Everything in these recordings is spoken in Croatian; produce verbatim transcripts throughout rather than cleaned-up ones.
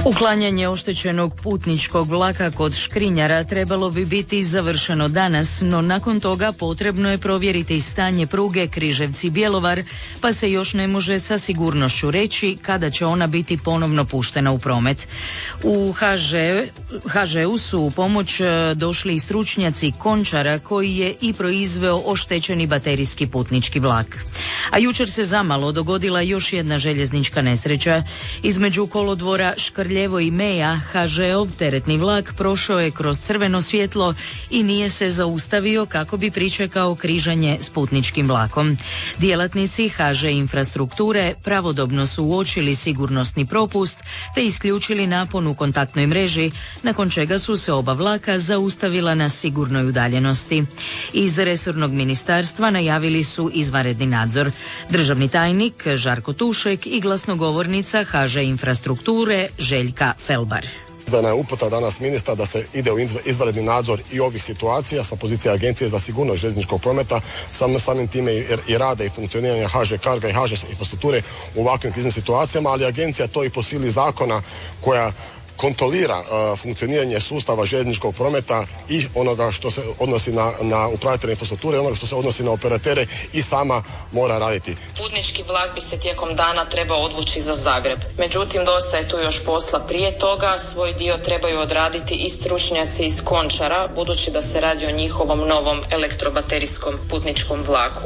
Uklanjanje oštećenog putničkog vlaka kod Škrinjara trebalo bi biti završeno danas, no nakon toga potrebno je provjeriti stanje pruge Križevci-Bjelovar, pa se još ne može sa sigurnošću reći kada će ona biti ponovno puštena u promet. U ha že u su u pomoć došli i stručnjaci Končara, koji je i proizveo oštećeni baterijski putnički vlak. A jučer se zamalo dogodila još jedna željeznička nesreća. Između kolodvora Škrljevo i Meja ha žeov teretni vlak prošao je kroz crveno svjetlo i nije se zaustavio kako bi pričekao križanje s putničkim vlakom. Djelatnici ha že infrastrukture pravodobno su uočili sigurnosni propust te isključili napon u kontaktnoj mreži, nakon čega su se oba vlaka zaustavila na sigurnoj udaljenosti. Iz resornog ministarstva najavili su izvanredni nadzor. Državni tajnik Žarko Tušek i glasnogovornica ha že infrastrukture Željka Felbar. Izdana je uputa danas ministra da se ide u izvanredni nadzor i ovih situacija sa pozicije Agencije za sigurnost željezničkog prometa, sam, samim time i, i rada i funkcioniranja ha že Carga i ha že infrastrukture u ovakvim kriznim situacijama, ali agencija to i po sili zakona koja kontrolira uh, funkcioniranje sustava željezničkog prometa i onoga što se odnosi na, na upravitelje infrastrukture, onoga što se odnosi na operatere i sama mora raditi. Putnički vlak bi se tijekom dana trebao odvući za Zagreb. Međutim, dosta je tu još posla prije toga. Svoj dio trebaju odraditi i stručnjaci iz Končara, budući da se radi o njihovom novom elektrobaterijskom putničkom vlaku.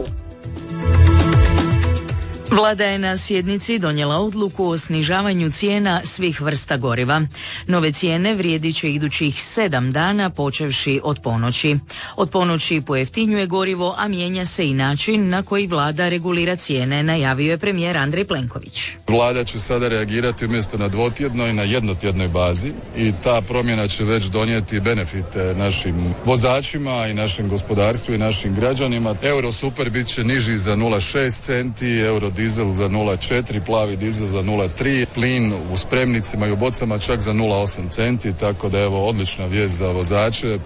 Vlada je na sjednici donijela odluku o snižavanju cijena svih vrsta goriva. Nove cijene vrijedit će idućih sedam dana počevši od ponoći. Od ponoći pojeftinjuje gorivo, a mijenja se i način na koji vlada regulira cijene, najavio je premijer Andrej Plenković. Vlada će sada reagirati umjesto na dvotjednoj na jednotjednoj bazi i ta promjena će već donijeti benefite našim vozačima i našem gospodarstvu i našim građanima. Euro super bit će niži za nula zarez šest centi, euro dizel za nula zarez četiri, plavi dizel za nula zarez tri, plin u spremnicima i u bocama čak za nula zarez osam centi, tako da evo odlična vijest za vozače.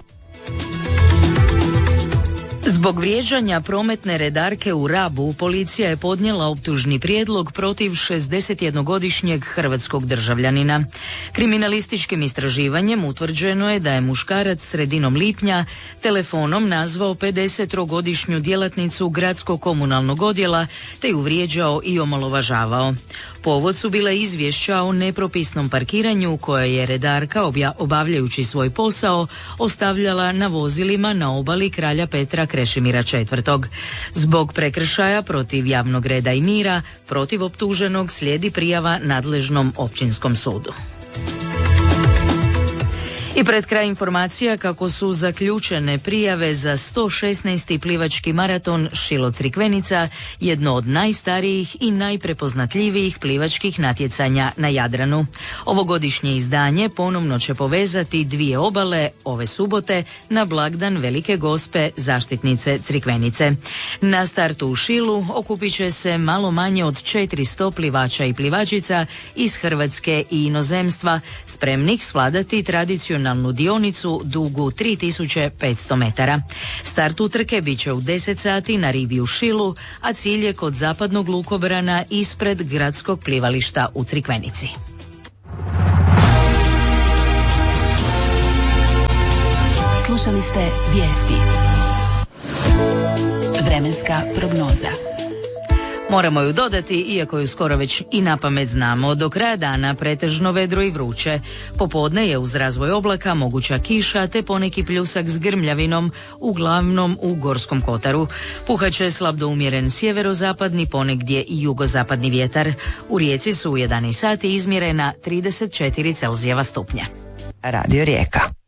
Zbog vrijeđanja prometne redarke u Rabu, policija je podnijela optužni prijedlog protiv šezdesetjednogodišnjeg hrvatskog državljanina. Kriminalističkim istraživanjem utvrđeno je da je muškarac sredinom lipnja telefonom nazvao pedesettrogodišnju djelatnicu gradskog komunalnog odjela te ju vrijeđao i omalovažavao. Povod su bila izvješća o nepropisnom parkiranju koje je redarka obja- obavljajući svoj posao ostavljala na vozilima na obali Kralja Petra Krešimira četvrtog. Zbog prekršaja protiv javnog reda i mira protiv optuženog slijedi prijava nadležnom općinskom sudu. I pred kraj informacija kako su zaključene prijave za sto šesnaesti plivački maraton Šilo-Crikvenica, jedno od najstarijih i najprepoznatljivijih plivačkih natjecanja na Jadranu. Ovogodišnje izdanje ponovno će povezati dvije obale ove subote na blagdan Velike Gospe zaštitnice Crikvenice. Na startu u Šilu okupit će se malo manje od četiristo plivača i plivačica iz Hrvatske i inozemstva, spremnih svladati tradicionalnu dionicu dugu tri tisuće petsto metara. Start utrke bit će u deset sati na rivi u Šilu, a cilj je kod zapadnog lukobrana ispred gradskog plivališta u Crikvenici. Slušali ste vijesti. Vremenska prognoza. Moramo ju dodati, iako ju skoro već i napamet znamo. Do kraja dana pretežno vedro i vruće. Popodne je uz razvoj oblaka moguća kiša te poneki pljusak s grmljavinom, uglavnom u Gorskom kotaru. Puhaće slab do umjeren sjeverozapadni, ponegdje i jugozapadni vjetar. U Rijeci su u jedanaest sati izmjerena trideset četiri Celzijeva stupnja. Radio Rijeka.